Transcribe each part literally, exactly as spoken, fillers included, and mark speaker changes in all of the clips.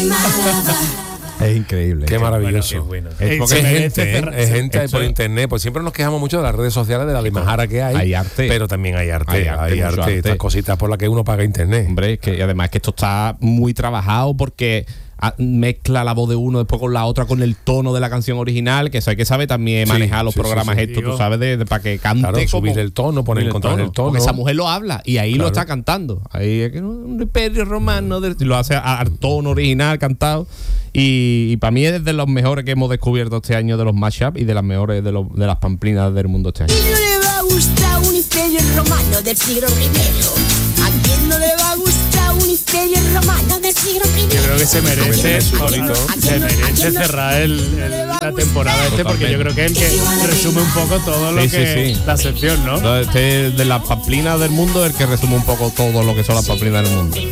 Speaker 1: Es increíble.
Speaker 2: Qué maravilloso.
Speaker 3: Bueno,
Speaker 2: qué bueno.
Speaker 3: Es
Speaker 2: porque es gente, ¿eh? Es gente
Speaker 1: esto
Speaker 2: por
Speaker 1: es...
Speaker 2: internet. Pues siempre nos quejamos mucho de las redes sociales, de la limajara que hay.
Speaker 1: Hay arte.
Speaker 2: Pero también hay arte.
Speaker 1: Hay arte,
Speaker 2: hay arte,
Speaker 1: arte.
Speaker 2: Estas cositas por las que uno paga internet.
Speaker 1: Hombre, es que y además que esto está muy trabajado porque mezcla la voz de uno después con la otra con el tono de la canción original, que eso hay que saber también manejar sí, los sí, programas sí, sí. estos, tú sabes, de, de, para que cante.
Speaker 2: Claro,
Speaker 1: como,
Speaker 2: subir el tono, poner el control del tono.
Speaker 1: Porque esa mujer lo habla y ahí
Speaker 2: claro.
Speaker 1: lo está cantando. Ahí es que un imperio romano de, lo hace al tono original cantado. Y, y para mí es de los mejores que hemos descubierto este año de los mashups y de las mejores de, los, de las pamplinas del mundo este año.
Speaker 4: ¿A quién no le va a gustar un imperio romano del siglo primero? ¿A quién no le va a gustar un imperio romano del siglo primero?
Speaker 3: Yo creo que se merece, se merece cerrar el, el, la temporada este, porque yo creo que es el que resume un poco todo lo
Speaker 1: sí,
Speaker 3: que
Speaker 1: sí, sí.
Speaker 3: la sección, ¿no?
Speaker 1: Este de las pamplinas del mundo es el que resume un poco todo lo que son las pamplinas del mundo.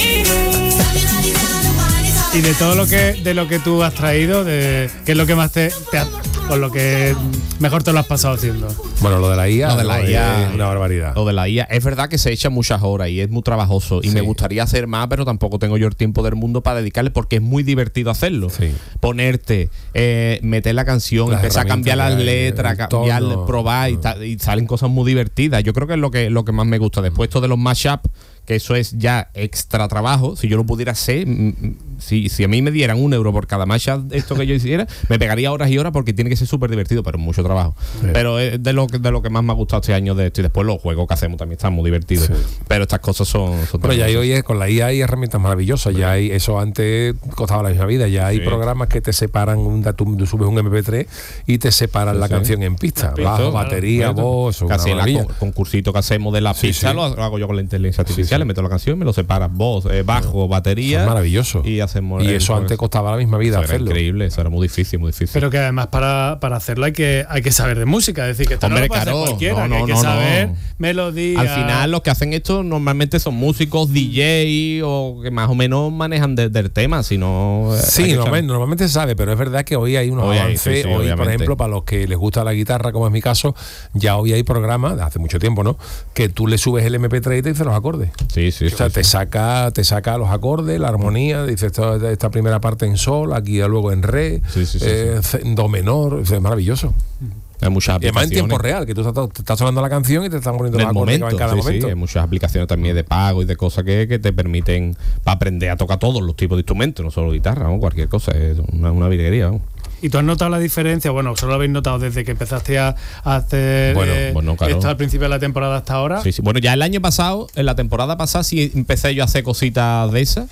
Speaker 3: Y de todo lo que de lo que tú has traído, de qué es lo que más te, te ha, con lo que mejor te lo has pasado haciendo.
Speaker 2: Bueno, lo de la I A,
Speaker 1: lo de la I A
Speaker 2: es una barbaridad.
Speaker 1: Lo de la I A, es verdad que se echa muchas horas y es muy trabajoso y sí. me gustaría hacer más, pero tampoco tengo yo el tiempo del mundo para dedicarle porque es muy divertido hacerlo.
Speaker 2: Sí.
Speaker 1: Ponerte, eh, meter la canción, las empezar a cambiar las letras, cambiar, probar y, ta, y salen cosas muy divertidas. Yo creo que es lo que lo que más me gusta. Después esto de los mashups, que eso es ya extra trabajo. Si yo lo pudiera hacer, si, si a mí me dieran un euro por cada mashup esto que yo hiciera, me pegaría horas y horas porque tiene que ser súper divertido, pero mucho trabajo. Sí. Pero es de lo, de lo que más me ha gustado este año de esto. Y después los juegos que hacemos también están muy divertidos. Sí. Pero estas cosas son... son
Speaker 2: pero ya hay hoy con la I A hay herramientas maravillosas. Sí. Ya hay, eso antes costaba la misma vida. Ya hay sí. programas que te separan, un, tú subes un eme pe tres y te separan sí, la sí. canción en pista. Bajo, batería, claro. voz,
Speaker 1: casi en el concursito que hacemos de la sí, pista sí. Lo, lo hago yo con la inteligencia artificial. Sí, sí. Le meto la canción, me lo separas voz, eh, bajo, no. batería.
Speaker 2: Es maravilloso.
Speaker 1: Y hacemos
Speaker 2: y eso antes costaba la misma vida
Speaker 1: eso
Speaker 2: hacerlo.
Speaker 1: Era increíble, eso era muy difícil, muy difícil.
Speaker 3: Pero que además para, para hacerlo hay que hay que saber de música, es decir, que esto
Speaker 1: Hombre,
Speaker 3: no lo puede
Speaker 1: claro,
Speaker 3: hacer cualquiera,
Speaker 1: no, no,
Speaker 3: que hay que
Speaker 1: no,
Speaker 3: saber
Speaker 1: no.
Speaker 3: melodía.
Speaker 1: Al final los que hacen esto normalmente son músicos, D J o que más o menos manejan de, del tema, si no...
Speaker 2: Sí, normalmente, normalmente se sabe, pero es verdad que hoy hay unos hoy avances, hay, sí, sí, hoy obviamente. Por ejemplo, para los que les gusta la guitarra, como es mi caso, ya hoy hay programas, de hace mucho tiempo, ¿no?, que tú le subes el eme pe tres y te dice los acordes.
Speaker 1: Sí, sí,
Speaker 2: o sea,
Speaker 1: sí,
Speaker 2: te
Speaker 1: sí.
Speaker 2: saca te saca los acordes, la armonía, dice esta, esta primera parte en sol, aquí luego en re,
Speaker 1: sí, sí, sí,
Speaker 2: eh,
Speaker 1: sí.
Speaker 2: do menor, es maravilloso.
Speaker 1: Hay muchas
Speaker 2: y además en tiempo real, que tú estás, te estás sonando la canción y te están poniendo los acordes
Speaker 1: momento,
Speaker 2: que va en cada
Speaker 1: sí,
Speaker 2: momento.
Speaker 1: Sí, hay muchas aplicaciones también de pago y de cosas que, que te permiten para aprender a tocar todos los tipos de instrumentos, no solo guitarra, ¿no? Cualquier cosa, es una, una virguería, ¿no?
Speaker 3: ¿Y tú has notado la diferencia? Bueno, solo lo habéis notado desde que empezaste a hacer
Speaker 1: bueno,
Speaker 3: eh,
Speaker 1: bueno, claro.
Speaker 3: esto al principio de la temporada hasta ahora.
Speaker 1: Sí, sí. Bueno, ya el año pasado, en la temporada pasada, sí empecé yo a hacer cositas de esas.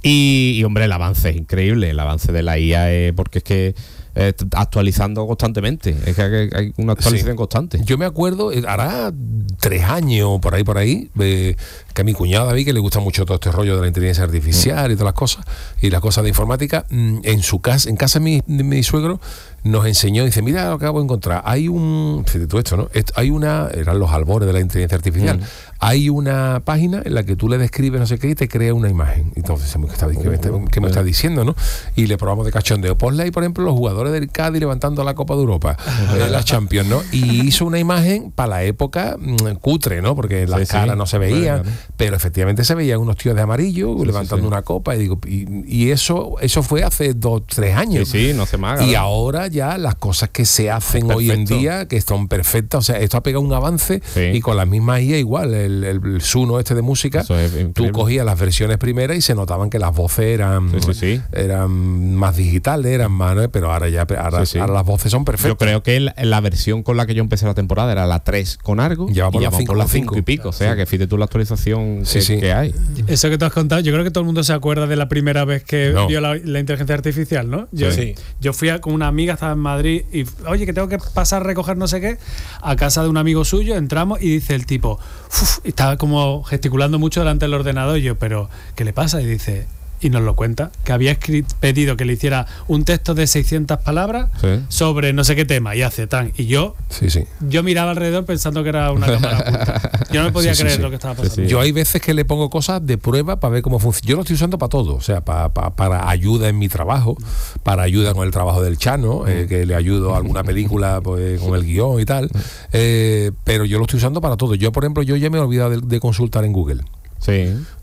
Speaker 1: Y, y hombre, el avance es increíble. El avance de la I A es porque es que eh, actualizando constantemente. Es que hay, hay una actualización sí. constante.
Speaker 2: Yo me acuerdo, hará tres años, por ahí, por ahí, eh, que a mi cuñado David, que le gusta mucho todo este rollo de la inteligencia artificial mm. y todas las cosas, y las cosas de informática, en su casa, en casa de mi, de mi suegro, nos enseñó, dice, mira lo que acabo de encontrar, hay un, fíjate tú esto, ¿no? Hay una, eran los albores de la inteligencia artificial, mm. hay una página en la que tú le describes no sé qué y te crea una imagen. Entonces, ¿qué me está, qué me está, qué me está diciendo, no? Y le probamos de cachondeo. Ponle ahí, por ejemplo, los jugadores del Cádiz levantando la Copa de Europa, eh, la Champions, ¿no? Y hizo una imagen para la época mmm, cutre, ¿no? Porque las sí, caras sí. no se veían, bueno, pero efectivamente se veían unos tíos de amarillo sí, levantando sí, sí. una copa y digo, y, y eso, eso fue hace dos, tres años.
Speaker 1: Sí, sí, no se maga.
Speaker 2: Y ahora ya las cosas que se hacen Perfecto. Hoy en día, que son perfectas, o sea, esto ha pegado un avance sí. y con las mismas I A igual, el, el, el Suno este de música, tú cogías las versiones primeras y se notaban que las voces eran,
Speaker 1: sí, sí, sí.
Speaker 2: eran más digitales, eran más, ¿no? Pero ahora ya ahora, sí, sí. ahora las voces son perfectas.
Speaker 1: Yo creo que la, la versión con la que yo empecé la temporada era la tres con Argo
Speaker 2: ya va por
Speaker 1: y
Speaker 2: la
Speaker 1: ya por la cinco y pico, o sea, sí. que fíjate tú la actualización
Speaker 2: sí,
Speaker 1: que,
Speaker 2: sí.
Speaker 1: que hay.
Speaker 3: Eso que tú has contado, yo creo que todo el mundo se acuerda de la primera vez que no. vio la, la inteligencia artificial, ¿no? Yo,
Speaker 2: sí.
Speaker 3: yo fui a, con una amiga, estaba en Madrid y, oye, que tengo que pasar a recoger no sé qué, a casa de un amigo suyo, entramos y dice el tipo, uf, estaba como gesticulando mucho delante del ordenador y yo, pero ¿qué le pasa? Y dice, y nos lo cuenta, que había escrito, pedido que le hiciera un texto de seiscientas palabras sí. sobre no sé qué tema y hace tan, y yo
Speaker 2: sí, sí.
Speaker 3: yo miraba alrededor pensando que era una cámara oculta. Yo no me podía sí, creer sí, sí. lo que estaba pasando.
Speaker 2: Sí, sí. Yo hay veces que le pongo cosas de prueba para ver cómo funciona. Yo lo estoy usando para todo, o sea, para, para, para ayuda en mi trabajo, para ayuda con el trabajo del Chano, eh, que le ayudo a alguna película pues, con el guión y tal, eh, pero yo lo estoy usando para todo. Yo, por ejemplo, yo ya me he olvidado de, de consultar en Google.
Speaker 1: Sí.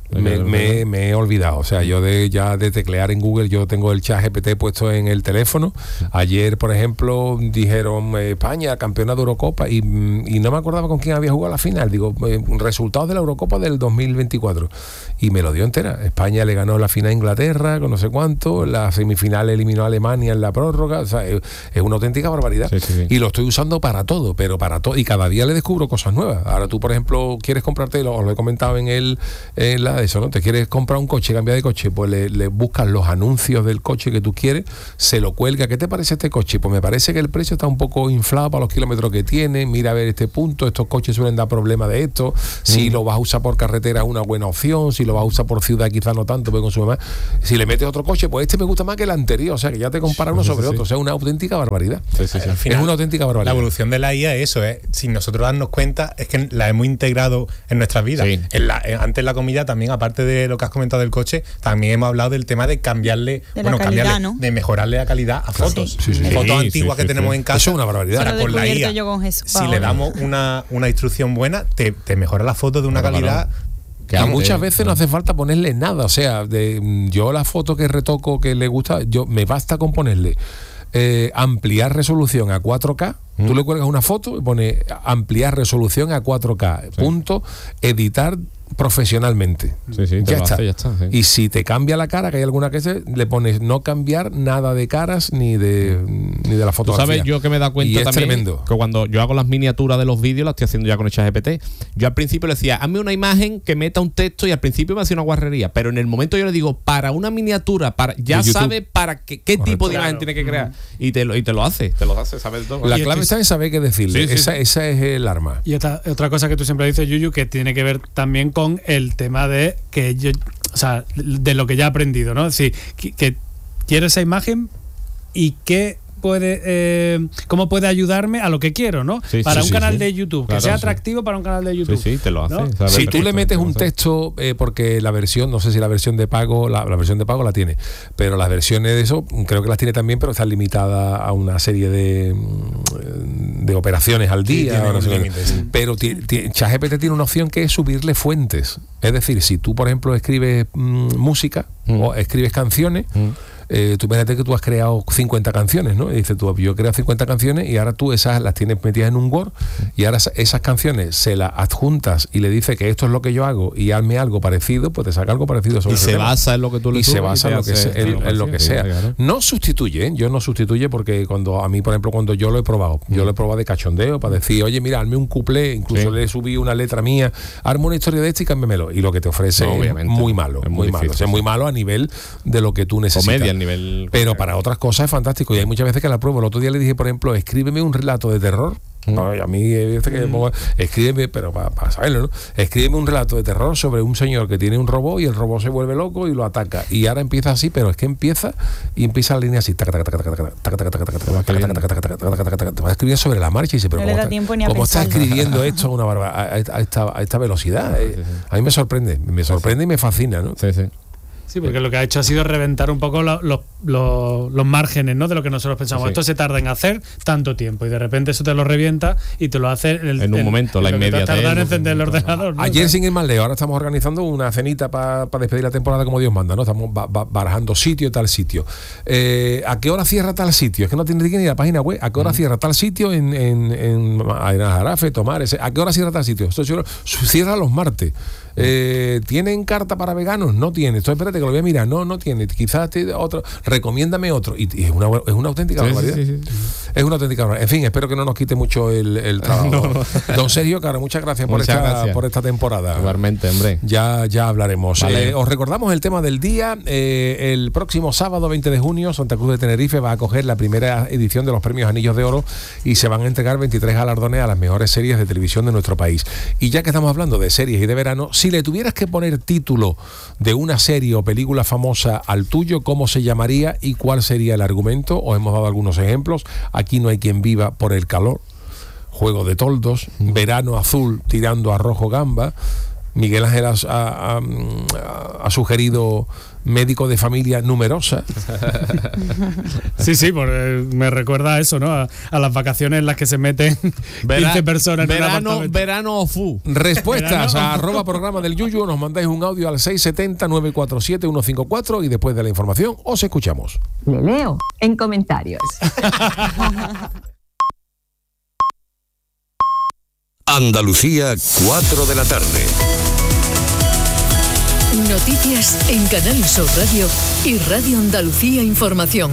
Speaker 2: Me, me, me he olvidado, o sea, yo de ya de teclear en Google, yo tengo el chat G P T puesto en el teléfono. Ayer, por ejemplo, dijeron eh, España, campeona de Eurocopa, y, y no me acordaba con quién había jugado la final. Digo, eh, resultados de la Eurocopa del dos mil veinticuatro. Y me lo dio entera. España le ganó la final a Inglaterra, con no sé cuánto, la semifinal eliminó a Alemania en la prórroga. O sea, es, es una auténtica barbaridad. Sí, sí, sí. Y lo estoy usando para todo, pero para todo. Y cada día le descubro cosas nuevas. Ahora tú, por ejemplo, quieres comprarte, lo, os lo he comentado en el en la eso, ¿no? Te quieres comprar un coche, cambiar de coche, pues le, le buscas los anuncios del coche que tú quieres, se lo cuelga. ¿Qué te parece este coche? Pues me parece que el precio está un poco inflado para los kilómetros que tiene. Mira a ver este punto, estos coches suelen dar problemas de esto. Si mm. lo vas a usar por carretera es una buena opción, si lo vas a usar por ciudad quizás no tanto, porque consume más. Si le metes otro coche, pues este me gusta más que el anterior, o sea que ya te compara uno sí, sobre sí, otro, sí. O sea, una auténtica barbaridad. Sí, sí, sí. Al final, es una auténtica barbaridad.
Speaker 5: La evolución de la I A es eso, es, sin nosotros darnos cuenta, es que la hemos integrado en nuestras vidas. Sí. En la, en, antes en la comida también, aparte de lo que has comentado del coche, también hemos hablado del tema de cambiarle,
Speaker 6: de
Speaker 5: bueno,
Speaker 6: calidad,
Speaker 5: cambiarle,
Speaker 6: ¿no?
Speaker 5: de mejorarle la calidad a fotos.
Speaker 2: Sí, sí, sí.
Speaker 5: Fotos
Speaker 2: sí,
Speaker 5: antiguas
Speaker 2: sí,
Speaker 5: que
Speaker 2: sí,
Speaker 5: tenemos
Speaker 2: sí.
Speaker 5: en casa.
Speaker 2: Eso es una barbaridad.
Speaker 6: Ahora
Speaker 5: con la I A,
Speaker 6: yo con Jesús,
Speaker 5: si le damos una, una instrucción buena, te, te mejora la foto de una
Speaker 2: bueno,
Speaker 5: calidad.
Speaker 2: Bueno. Que y muchas veces no hace falta ponerle nada, o sea, de, yo la foto que retoco que le gusta, yo me basta con ponerle eh, ampliar resolución a cuatro K. Mm. Tú le cuelgas una foto y pone ampliar resolución a cuatro K, sí. Punto, editar profesionalmente.
Speaker 1: Sí, sí,
Speaker 2: ya, está.
Speaker 1: Hace, ya está. Sí.
Speaker 2: Y si te cambia la cara, que hay alguna que se le pones no cambiar nada de caras ni de ni de la fotografía.
Speaker 1: Tú sabes, yo que me he dado cuenta
Speaker 2: y
Speaker 1: también
Speaker 2: es tremendo.
Speaker 1: Que cuando yo hago las miniaturas de los vídeos, las estoy haciendo ya con el chat G P T. Yo al principio le decía, hazme una imagen que meta un texto, y al principio me hacía una guarrería, pero en el momento yo le digo, para una miniatura, para ya sabe para qué, qué tipo de claro. imagen tiene que crear. Mm. Y te lo, y te lo hace, te lo hace, sabes todo.
Speaker 2: La clave está en saber qué decirle. Sí, sí, esa, sí. esa es el arma.
Speaker 3: Y otra, otra cosa que tú siempre dices, Yuyu, que tiene que ver también con el tema de que yo, o sea, de lo que ya he aprendido, ¿no? Es decir, que, que quiero esa imagen y que puede, eh, cómo puede ayudarme a lo que quiero, ¿no? Sí, para sí, un sí, canal sí. de YouTube, claro, que sea atractivo sí. para un canal de YouTube.
Speaker 1: Sí, sí, te lo hace.
Speaker 3: ¿No?
Speaker 2: Si tú le metes un texto, eh, porque la versión, no sé si la versión de pago, la, la versión de pago la tiene, pero las versiones de eso, creo que las tiene también, pero están limitadas a una serie de, de operaciones al día. Sí, no sé límites, sí. Pero ChatGPT tiene una opción que es subirle fuentes. Es decir, si tú, por ejemplo, escribes mmm, música mm. o escribes canciones, mm. Eh, tú imagínate que tú has creado cincuenta canciones, ¿no? Y dices tú, yo he creado cincuenta canciones y ahora tú esas las tienes metidas en un Word y ahora esas canciones se las adjuntas y le dices que esto es lo que yo hago y hazme algo parecido, pues te saca algo parecido sobre
Speaker 1: y se tema. Basa en lo que tú le
Speaker 2: y se basa en lo que, se, en, en lo que sea. Claro. No sustituye, ¿eh? Yo no sustituye porque cuando a mí, por ejemplo, cuando yo lo he probado, mm. yo lo he probado de cachondeo para decir, oye, mira, hazme un cuplé, incluso sí. le subí una letra mía, arma una historia de este y cámbiamelo. Y lo que te ofrece no, es muy malo, es muy, muy malo. O sea, muy malo a nivel de lo que tú necesitas.
Speaker 1: Comedia, a nivel...
Speaker 2: Pero para otras cosas es fantástico y hay muchas veces que la pruebo. El otro día le dije, por ejemplo, escríbeme un relato de terror. Mm. Ay, a mí este que mm. escríbeme, pero para, para saberlo, ¿no? Escríbeme un relato de terror sobre un señor que tiene un robot y el robot se vuelve loco y lo ataca. Y ahora empieza así, pero es que empieza y empieza la línea así. Te vas a escribir sobre la marcha y dice, pero
Speaker 6: no
Speaker 2: ¿cómo, ¿cómo estás escribiendo esto a una barba, a, a, esta, a esta velocidad? Sí, sí, sí. A mí me sorprende, me sorprende y me fascina, ¿no?
Speaker 1: Sí, sí.
Speaker 3: Sí, porque lo que ha hecho ha sido reventar un poco lo, lo, lo, los márgenes, ¿no? De lo que nosotros pensamos. Sí. Esto se tarda en hacer tanto tiempo y de repente eso te lo revienta y te lo hace el,
Speaker 1: en un
Speaker 3: el,
Speaker 1: momento, la inmediatez.
Speaker 3: Tardar en encender el ordenador, ¿no?
Speaker 2: Ayer, sin ir más lejos, ahora estamos organizando una cenita para pa despedir la temporada como Dios manda, ¿no? Estamos ba ba barajando sitio y tal sitio. Eh, ¿A qué hora cierra tal sitio? Es que no tiene que ir a la página web. ¿A qué hora mm. cierra tal sitio en, en, en, en Jarafe, Tomares? ¿A qué hora cierra tal sitio? Esto cierra los martes. Eh, ¿Tienen carta para veganos? No tiene. Esto espérate que lo voy a mirar. No, no tiene. Quizás otro. Recomiéndame otro. Y, y es, una, es una auténtica sí, barbaridad. Sí, sí, sí. Es una auténtica barbaridad. En fin, espero que no nos quite mucho el, el trabajo. No. Don Sergio Caro, muchas gracias, por, muchas esta, gracias por esta temporada.
Speaker 1: Igualmente, hombre.
Speaker 2: Ya, ya hablaremos. Vale. Eh, os recordamos el tema del día. Eh, el próximo sábado veinte de junio, Santa Cruz de Tenerife va a acoger la primera edición de los premios Anillos de Oro y se van a entregar veintitrés galardones a las mejores series de televisión de nuestro país. Y ya que estamos hablando de series y de verano, si le tuvieras que poner título de una serie o película famosa al tuyo, ¿cómo se llamaría y cuál sería el argumento? Os hemos dado algunos ejemplos. Aquí no hay quien viva por el calor, Juego de Toldos, Verano Azul tirando a rojo gamba, Miguel Ángel ha, ha, ha sugerido médico de familia numerosa.
Speaker 3: Sí, sí, porque me recuerda a eso, ¿no? A, a las vacaciones en las que se meten
Speaker 1: Vera,
Speaker 3: quince personas en
Speaker 1: verano,
Speaker 3: un apartamento.
Speaker 1: Verano o fu.
Speaker 2: Respuestas
Speaker 3: Verano.
Speaker 2: a arroba programa del Yuyu, nos mandáis un audio al seis siete cero, nueve cuatro siete, uno cinco cuatro y después de la información os escuchamos.
Speaker 6: Le leo en comentarios.
Speaker 7: Andalucía, cuatro de la tarde.
Speaker 8: Noticias en Canal Sur Radio y Radio Andalucía Información.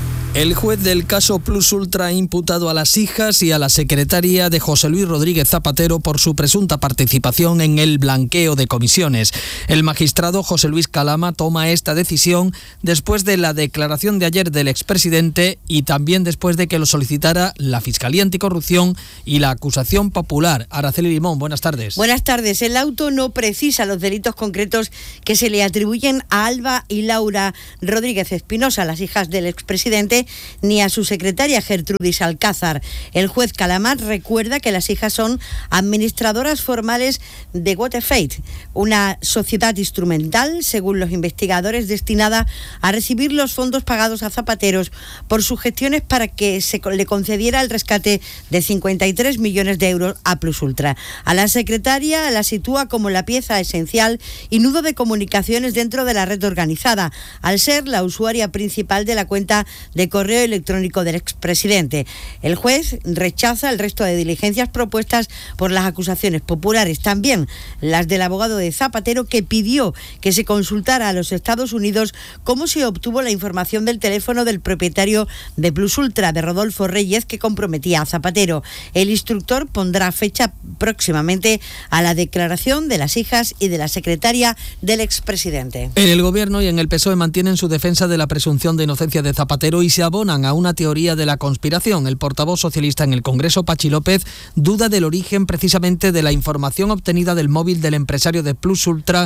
Speaker 9: El juez del caso Plus Ultra ha imputado a las hijas y a la secretaria de José Luis Rodríguez Zapatero por su presunta participación en el blanqueo de comisiones. El magistrado José Luis Calama toma esta decisión después de la declaración de ayer del expresidente y también después de que lo solicitara la Fiscalía Anticorrupción y la acusación popular. Araceli Limón, buenas tardes.
Speaker 10: Buenas tardes. El auto no precisa los delitos concretos que se le atribuyen a Alba y Laura Rodríguez Espinosa, las hijas del expresidente, ni a su secretaria Gertrudis Alcázar. El juez Calamar recuerda que las hijas son administradoras formales de Waterfate, una sociedad instrumental, según los investigadores, destinada a recibir los fondos pagados a zapateros por sus gestiones para que se le concediera el rescate de cincuenta y tres millones de euros a Plus Ultra. A la secretaria la sitúa como la pieza esencial y nudo de comunicaciones dentro de la red organizada, al ser la usuaria principal de la cuenta de correo electrónico del expresidente. El juez rechaza el resto de diligencias propuestas por las acusaciones populares, también las del abogado de Zapatero, que pidió que se consultara a los Estados Unidos cómo se obtuvo la información del teléfono del propietario de Plus Ultra, de Rodolfo Reyes, que comprometía a Zapatero. El instructor pondrá fecha próximamente a la declaración de las hijas y de la secretaria del expresidente.
Speaker 9: En el Gobierno y en el P S O E mantienen su defensa de la presunción de inocencia de Zapatero y se abonan a una teoría de la conspiración. El portavoz socialista en el Congreso, Pachi López, duda del origen precisamente de la información obtenida del móvil del empresario de Plus Ultra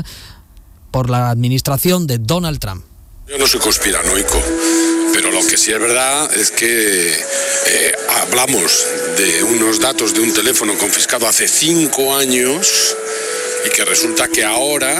Speaker 9: por la administración de Donald Trump.
Speaker 11: Yo no soy conspiranoico, pero lo que sí es verdad es que eh, hablamos de unos datos de un teléfono confiscado hace cinco años y que resulta que ahora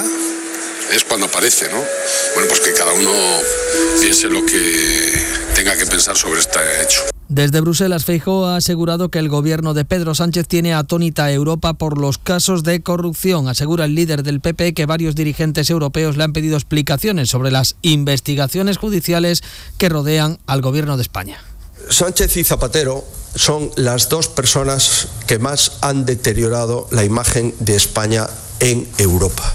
Speaker 11: es cuando aparece, ¿no? Bueno, pues que cada uno piense lo que tenga que pensar sobre este hecho.
Speaker 9: Desde Bruselas, Feijóo ha asegurado que el gobierno de Pedro Sánchez tiene atónita a Europa por los casos de corrupción. Asegura el líder del P P que varios dirigentes europeos le han pedido explicaciones sobre las investigaciones judiciales que rodean al gobierno de España.
Speaker 12: Sánchez y Zapatero son las dos personas que más han deteriorado la imagen de España en Europa.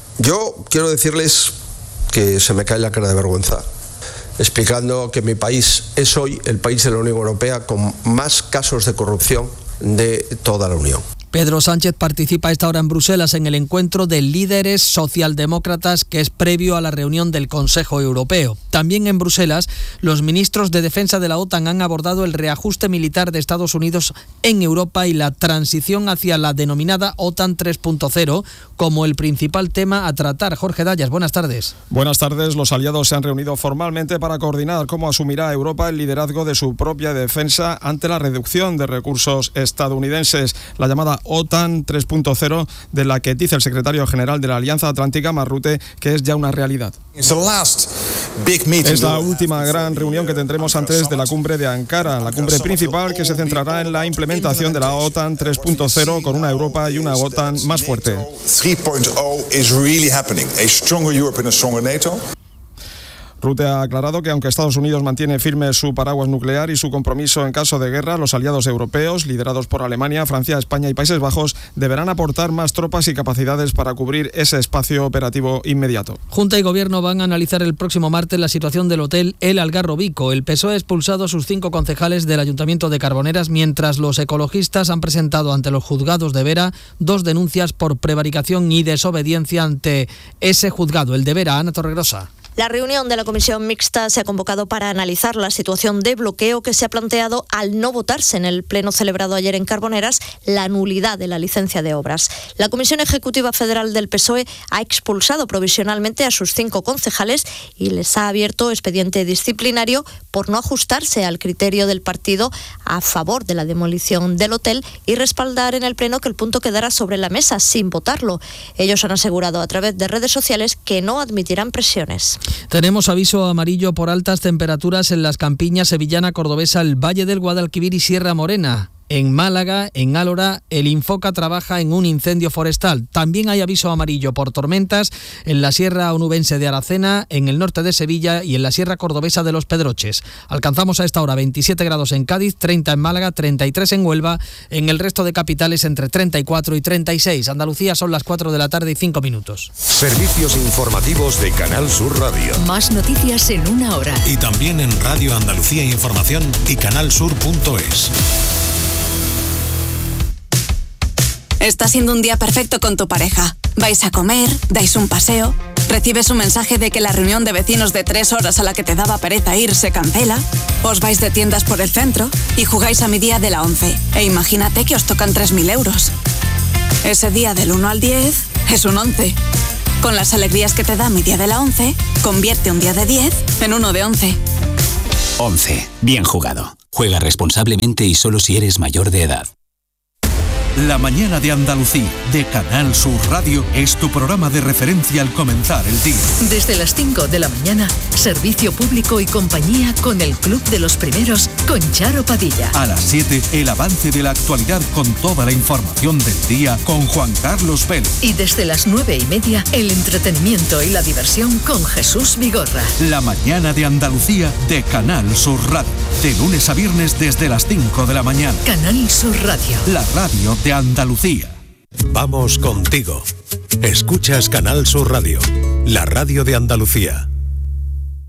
Speaker 12: Yo quiero decirles que se me cae la cara de vergüenza, explicando que mi país es hoy el país de la Unión Europea con más casos de corrupción de toda la Unión.
Speaker 9: Pedro Sánchez participa a esta hora en Bruselas en el encuentro de líderes socialdemócratas que es previo a la reunión del Consejo Europeo. También en Bruselas, los ministros de Defensa de la OTAN han abordado el reajuste militar de Estados Unidos en Europa y la transición hacia la denominada OTAN tres punto cero como el principal tema a tratar. Jorge Dayas, buenas tardes.
Speaker 13: Buenas tardes. Los aliados se han reunido formalmente para coordinar cómo asumirá Europa el liderazgo de su propia defensa ante la reducción de recursos estadounidenses, la llamada OTAN tres punto cero, de la que dice el secretario general de la Alianza Atlántica, Mark Rutte, que es ya una realidad. Es la última gran reunión que tendremos antes de la cumbre de Ankara, la cumbre principal que se centrará en la implementación de la OTAN tres punto cero con una Europa y una OTAN más fuerte.
Speaker 14: tres punto cero is really happening. A stronger Europe and a stronger NATO.
Speaker 13: Rutte ha aclarado que aunque Estados Unidos mantiene firme su paraguas nuclear y su compromiso en caso de guerra, los aliados europeos, liderados por Alemania, Francia, España y Países Bajos, deberán aportar más tropas y capacidades para cubrir ese espacio operativo inmediato.
Speaker 9: Junta y Gobierno van a analizar el próximo martes la situación del hotel El Algarrobico. El P S O E ha expulsado a sus cinco concejales del Ayuntamiento de Carboneras, mientras los ecologistas han presentado ante los juzgados de Vera dos denuncias por prevaricación y desobediencia ante ese juzgado, el de Vera. Ana Torregrosa.
Speaker 15: La reunión de la comisión mixta se ha convocado para analizar la situación de bloqueo que se ha planteado al no votarse en el pleno celebrado ayer en Carboneras la nulidad de la licencia de obras. La Comisión Ejecutiva Federal del P S O E ha expulsado provisionalmente a sus cinco concejales y les ha abierto expediente disciplinario por no ajustarse al criterio del partido a favor de la demolición del hotel y respaldar en el pleno que el punto quedara sobre la mesa sin votarlo. Ellos han asegurado a través de redes sociales que no admitirán presiones.
Speaker 9: Tenemos aviso amarillo por altas temperaturas en las campiñas sevillana, cordobesa, el Valle del Guadalquivir y Sierra Morena. En Málaga, en Álora, el Infoca trabaja en un incendio forestal. También hay aviso amarillo por tormentas en la Sierra Onubense de Aracena, en el norte de Sevilla y en la Sierra Cordobesa de Los Pedroches. Alcanzamos a esta hora veintisiete grados en Cádiz, treinta en Málaga, treinta y tres en Huelva. En el resto de capitales entre treinta y cuatro y treinta y seis. Andalucía son las cuatro de la tarde y cinco minutos.
Speaker 7: Servicios informativos de Canal Sur Radio.
Speaker 8: Más noticias en una hora.
Speaker 16: Y también en Radio Andalucía Información y canalsur punto es.
Speaker 17: Está siendo un día perfecto con tu pareja. Vais a comer, dais un paseo, recibes un mensaje de que la reunión de vecinos de tres horas a la que te daba pereza ir se cancela, os vais de tiendas por el centro y jugáis a mi día de la once. E imagínate que os tocan tres mil euros. Ese día del uno al diez es un once. Con las alegrías que te da mi día de la once, convierte un día de diez en uno de once.
Speaker 18: once. Bien jugado. Juega responsablemente y solo si eres mayor de edad.
Speaker 19: La mañana de Andalucía, de Canal Sur Radio, es tu programa de referencia al comenzar el día.
Speaker 8: Desde las cinco de la mañana, servicio público y compañía con el Club de los Primeros, con Charo Padilla.
Speaker 19: A las siete, el avance de la actualidad con toda la información del día con Juan Carlos Vélez.
Speaker 8: Y desde las nueve y media, el entretenimiento y la diversión con Jesús Vigorra.
Speaker 19: La mañana de Andalucía, de Canal Sur Radio. De lunes a viernes desde las cinco de la mañana.
Speaker 8: Canal Sur Radio.
Speaker 19: La radio de Andalucía.
Speaker 16: Vamos contigo. Escuchas Canal Sur Radio, la radio de Andalucía.